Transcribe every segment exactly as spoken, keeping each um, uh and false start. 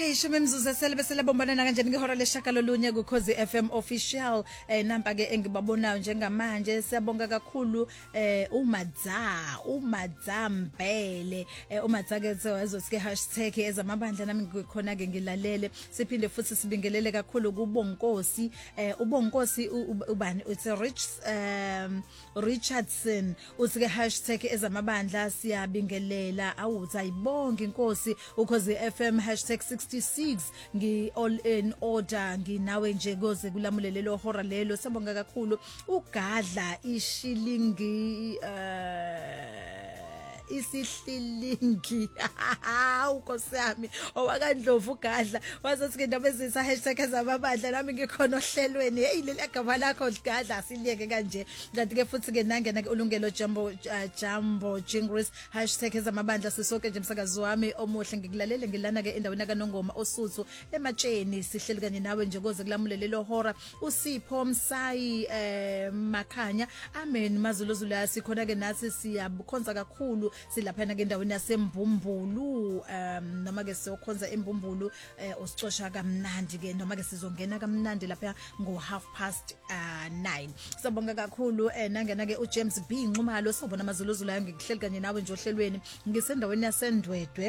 Okay, shome mzuzu esele bese labombana kanjani ngehora leshakalolunye ku Khosi F M official eh nampa ke engibabonayo njengamanje siyabonga kakhulu eh uMadza uMadzambele eh uMadza ke wazosike hashtag ezamabandla nami ngikhona ke ngilalele siphinde futhi sibingelele kakhulu kuBonkosi eh uBonkosi ubani it's a rich um Richardson usike hashtag ezamabandla siyabingelela awuthi ayibonga inkosi ukhozi F M hashtag sixty-six ngi all in order nginawe nje koze kulamulele lo hora lelo sabonga kakhulu ugadla ishilingi uh isihlilingi ukosami owakandlovu ugadla wazothi ke ndaba ezisa hashtag ezamabandla nami ngikhona ohlelweni hey leli agama lakho ugadla siliyeke kanje kanti ke futhi ke nangena ke ulungelo Jumbo uh, Jumbo Jingris hashtag ezamabandla sisoke nje umsakazi wami omuhle ngikulalele ngilana ke endaweni kaNongoma osuthu ematsheni sihleli kanye nawe nje koze kulamulele lo hora uSipho Msayi eh Makhanya amen mazuluzulu yasikhona ke nathi siyabukhonza kakhulu silaphana ke endaweni yaseMbumbulu um noma ke siyokhonza eMbumbulu eh usicosha kamnandi ke noma ke sizongena kamnandi lapha ngo half past uh, nine sabonga kakhulu eh nangena ke uJames B Nxumalo sobona amazuluzulu ayo ngikuhleli kanye nawe nje ohlelweni ngisendaweni yaseNdwedwe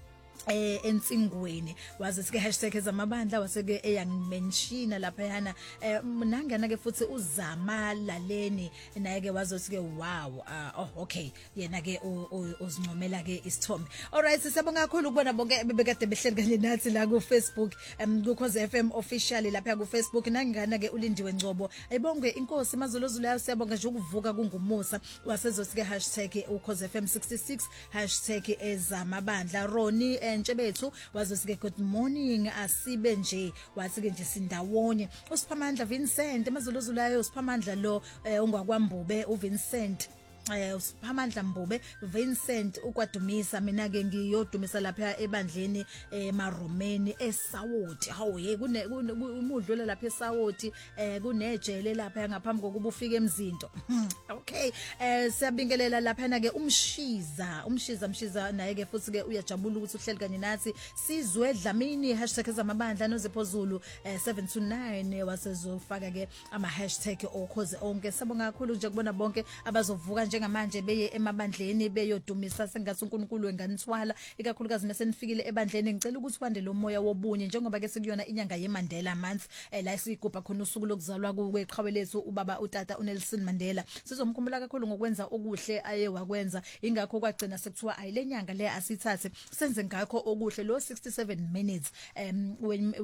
eh ensingweni waze sike hashtag ezamabandla waseke eyangimenshina lapha yana eh nangena ke futhi uzama laleni naye ke wazosike wow uh, oh okay yena ke uzincomela ke isithombe alright sisabonga kakhulu ukubona bonke bebekade behleli kanye nathi la ku Facebook um ku Khosi F M official lapha ku Facebook nangana ke ulindiwe Ngcobo ayibonge inkosi mazuluzulu yayo siyabonga nje ukuvuka kungumusa wasezosike hashtag ukhosi F M sixty-six hashtag ezamabandla Roni Ntshebethu wazosike good morning asibe nje wathi ke nje sindawonye uSiphamandla Vincent emazuluzulu ayo uSiphamandla lo ongwakwambube uVincent eh uSiphamandla Mbube Vincent ukwadumisa mina ke ngiyodumisa lapha ebandleni eMaromeni eSawoti hawo ye kune umudlula lapha eSawoti eh kunejele lapha ngaphambi kokuba ufike emzinto okay eh siyabingelela lapha na ke umshiza umshiza mshiza naye ke futhi ke uyajabula ukuthi uhleli kanye nathi sizwe Dlamini hashtag ezamabandla noZephozulu seven two nine wasezofaka ke ama hashtag okhoze onke sabonga kakhulu nje kubona bonke abazovuka njengamanje beye emabandleni beyodumisa sengathi uNkulunkulu wenganithwala ikakhulukazi mase nifikile ebandleni ngicela ukuthi kwande lo moya wobunye njengoba ke sikuyona inyanga yeMandela month la sigubha khona usuku lokuzalwa kweqhawe lethu ubaba utata uNelson Mandela sizomkhumbula kakhulu ngokwenza okuhle aye wakwenza ingakho kwagcina sekuthiwa ayilenyanga le asithathe senze ngakho okuhle lo sixty-seven minutes um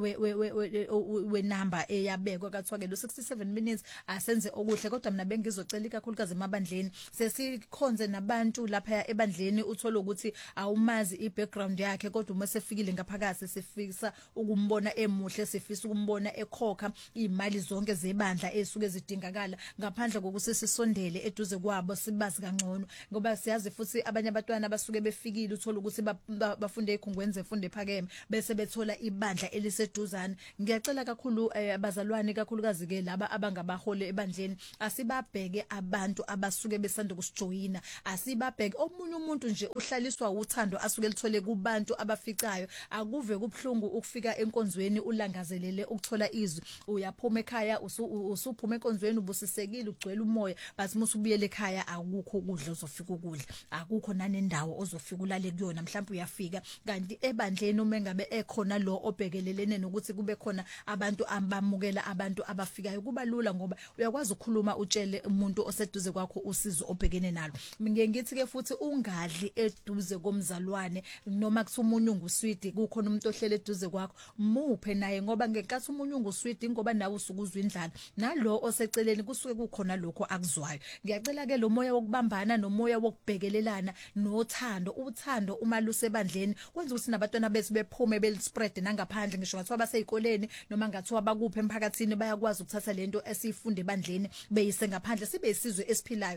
we number eyabekwa kathiwa ke lo sixty-seven minutes asenze okuhle kodwa mina bengizocela ikakhulukazi emabandleni sesikhonze nabantu lapha ebandleni uthola ukuthi awumazi ibackground yakhe kodwa uma sefikile ngaphakathi sifisa ukumbona emuhle sifisa ukumbona ekhokha imali zonke zebandla esuke zidingakala ngaphandle kokusisondele eduze kwabo sibazi kangcono ngoba siyazi futhi abanye abatwana abasuke befikile uthola ukuthi bafunde ekhungweni zefunde ephakeme bese bethola ibandla eliseduzana ngiyacela kakhulu abazalwane kakhulukazi ke laba abangabahole ebandleni asibabheke abantu abasuke besanda kusijoyina asibabheke omunye umuntu nje uhlaliswa uthando asuke lithole kubantu abaficayo akuve kubhlungu ukufika enkonzweni ulangazelele ukuthola izwi uyaphuma ekhaya usuphuma enkonzweni ubusisekile ugcwele umoya bathi musubuyele ekhaya akukho ukudla uzofika ukudla akukho nanendawo ozofika ulale kuyona mhlawumbe uyafika kanti ebandleni uma ngabe ekhona lo obhekelelene nokuthi kube khona abantu abamukela abantu abafikayo kuba lula ngoba uyakwazi ukukhuluma utshele umuntu oseduze kwakho usizo obhekene nalo ngeke ngithi ke futhi ungadli eduze komzalwane noma kuthi umunyu nguswidi kukhona umuntu ohlele eduze kwakho muphe naye ngoba ngekathi umunyu nguswidi ngoba nawe usukuzwa indlala nalo oseceleni kusuke kukhona lokho akuzwayo ngiyacela ke lo moya wokubambana nomoya wokubhekelelana nothando uthando uma lusebandleni kwenza ukuthi nabatwana bethu bephume belispread nangaphandle ngisho ngathiwa baseyikoleni noma ngathiwa bakuphe emphakathini bayakwazi ukuthatha lento esifunde ebandleni beyise ngaphandle sibe isizwe esiphilayo ase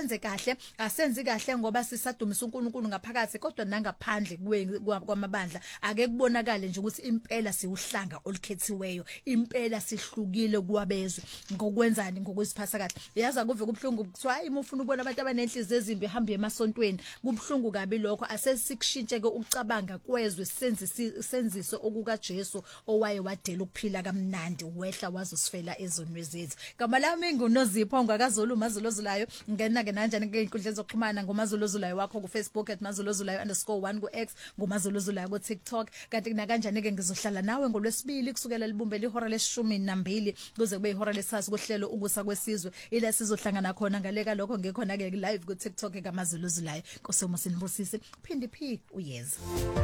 asenze kahle asenzi kahle ngoba sisadumisa uNkulunkulu ngaphakathi kodwa nangaphandle kwamabandla ake kubonakale nje ukuthi impela siuhlanga olukhethiweyo impela sihlukile kwabezwe ngokwenzani ngokusiphatha kahle yaza kuve kubhlungu kuthiwa hayi ufuna ubona abantu abanenhliziyo ezimbi ehamba emasontweni kubhlungu kabi lokho asesikushintshe ke ucabanga kwezwe senzisi senziso okuka Jesu owaye wadela ukuphila kamnandi wehla wazosifela ezonweni zethu gama lami ngunozipho ongakazulu mazulozulayo ngena ke kanjani ke inkundla zokuxhumana ngomazulozulayo wakho ku Facebook at mazulozulayo underscore one ku X ngomazulozulayo ku TikTok kanti kuna kanjani ke ngizohlala nawe ngolwesibili kusukela libumbe lihora leshumi nambili kuze kube ihora lesithathu kohlelo ukusa kwesizwe ila sizohlangana khona ngaleka lokho ngekhona ke live ku TikTok ngamazulozulayo Nkosi Sinibusise phindi phi uyeza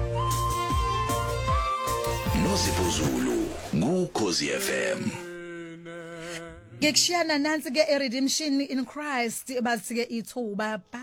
Nosipho Zulu ngukhosi F M Ngikushiyana nansi ke eRedemption in Christ bathi ke ithuba